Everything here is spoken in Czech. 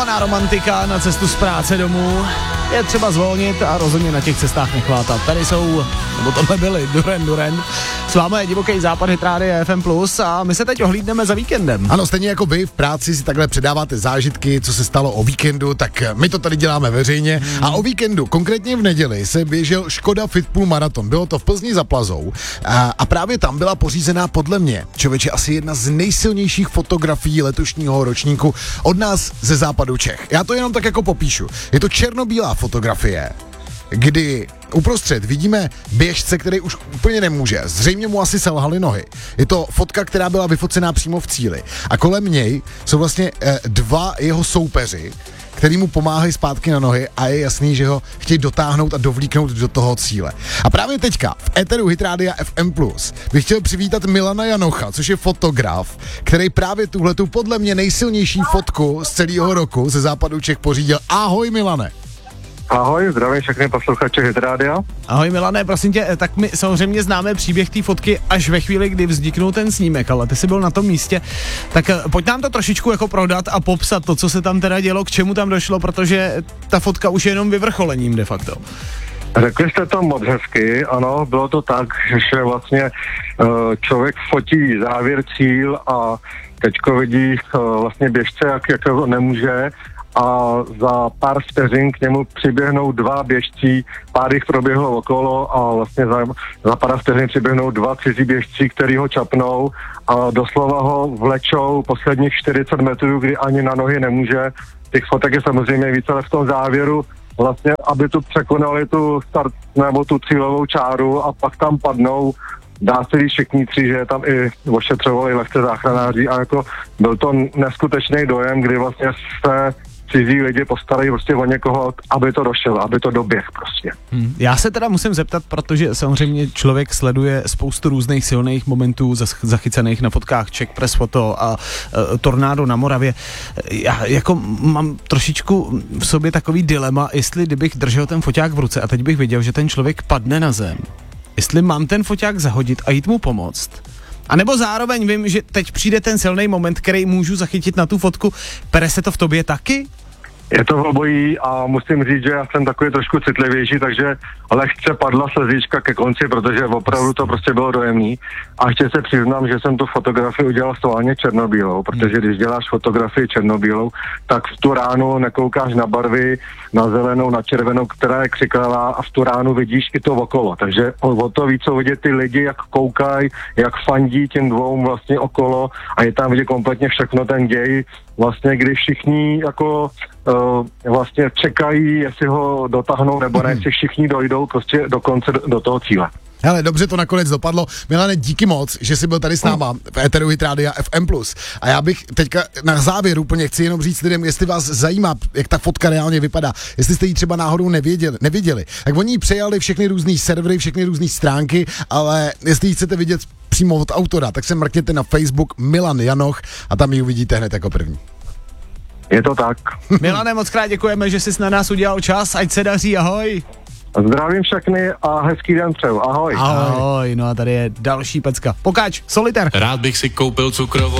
romantika na cestu z práce domů. Je třeba zvolnit a rozhodně na těch cestách nechvátat. Tady jsou, nebo tohle byli, Duran. S vámi je Divoký západ, Hit Radio FM+, a my se teď ohlídneme za víkendem. Ano, stejně jako vy v práci si takhle předáváte zážitky, co se stalo o víkendu, tak my to tady děláme veřejně. A o víkendu, konkrétně v neděli, se běžel Škoda Fitpool maraton. Bylo to v Plzni za Plazou a právě tam byla pořízená podle mě, člověče, asi jedna z nejsilnějších fotografií letošního ročníku od nás ze západu Čech. Já to jenom tak jako popíšu. Je to černobílá fotografie, kdy uprostřed vidíme běžce, který už úplně nemůže. Zřejmě mu asi selhaly nohy. Je to fotka, která byla vyfocená přímo v cíli. A kolem něj jsou vlastně dva jeho soupeři, který mu pomáhají zpátky na nohy a je jasný, že ho chtějí dotáhnout a dovlíknout do toho cíle. A právě teďka v éteru Hit Radia FM+, bych chtěl přivítat Milana Janocha, což je fotograf, který právě tuhletu podle mě nejsilnější fotku z celého roku ze západu Čech pořídil. Ahoj, Milane. Ahoj, zdravím všechny posluchače Hit Radia. Ahoj Milane, prosím tě, tak my samozřejmě známe příběh té fotky až ve chvíli, kdy vzniknul ten snímek, ale ty jsi byl na tom místě, tak pojď nám to trošičku jako prodat a popsat to, co se tam teda dělo, k čemu tam došlo, protože ta fotka už je jenom vyvrcholením de facto. Řekli jste to moc hezky, ano, bylo to tak, že vlastně člověk fotí závěr, cíl a teďko vidí vlastně běžce, jak to nemůže, a za pár vteřin k němu přiběhnou dva běžci, pár jich proběhlo okolo a vlastně za pár vteřin přiběhnou dva cizí běžci, který ho čapnou a doslova ho vlečou posledních 40 metrů, kdy ani na nohy nemůže. Těch fotek je samozřejmě více, ale v tom závěru vlastně, aby tu překonali tu start nebo tu cílovou čáru a pak tam padnou. Dá se říct všichni tři, že tam i ošetřovali lehce záchranáři a jako byl to neskutečný dojem, kdy vlastně se cizí lidi postarají prostě o někoho, aby to došel, aby to doběh prostě. Já se teda musím zeptat, protože samozřejmě člověk sleduje spoustu různých silných momentů zachycených na fotkách Czech Press Photo a tornádo na Moravě. Já jako mám trošičku v sobě takový dilema, jestli kdybych držel ten foťák v ruce a teď bych viděl, že ten člověk padne na zem, jestli mám ten foťák zahodit a jít mu pomoct. A nebo zároveň vím, že teď přijde ten silný moment, který můžu zachytit na tu fotku. Pere se to v tobě taky? Je to v obojí a musím říct, že já jsem takový trošku citlivější, takže lehce padla slzička ke konci, protože opravdu to prostě bylo dojemný. A ještě se přiznám, že jsem tu fotografii udělal schválně černobílou, protože když děláš fotografii černobílou, tak v tu ránu nekoukáš na barvy, na zelenou, na červenou, která je křiklavá, a v tu ránu vidíš i to okolo. Takže o to víc jsou vidět ty lidi, jak koukají, jak fandí těm dvou vlastně okolo, a je tam vidět kompletně všechno ten děj, vlastně když všichni jako vlastně čekají, jestli ho dotáhnou nebo ne, jestli všichni dojdou prostě do konce, do toho cíle. Hele, dobře to nakonec dopadlo. Milane, díky moc, že jsi byl tady s náma v éteru Hit Radia FM+. A já bych teďka na závěr úplně chci jenom říct lidem, jestli vás zajímá, jak ta fotka reálně vypadá, jestli jste ji třeba náhodou neviděli, tak oni ji přejali všechny různý servery, všechny různý stránky, ale jestli ji chcete vidět přímo od autora, tak se mrkněte na Facebook Milan Janoch a tam ji uvidíte hned jako první. Je to tak. Milane, moc krát děkujeme, že jsi na nás udělal čas, ať se daří, ahoj. Zdravím všechny a hezký den přeju, ahoj. Ahoj, no a tady je další pecka. Pokáč, Solitaire. Rád bych si koupil cukrovou.